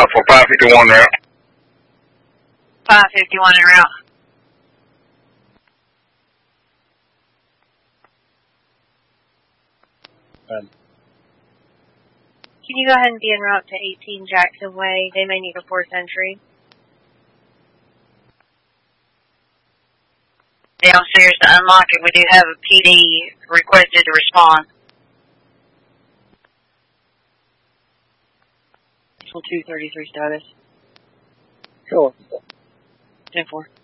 for 551 route. 551 en route. Can you go ahead and be en route to 18 Jackson Way? They may need a force entry. Downstairs to unlock it, we do have a PD requested to respond. 233 status. Sure. 10-4.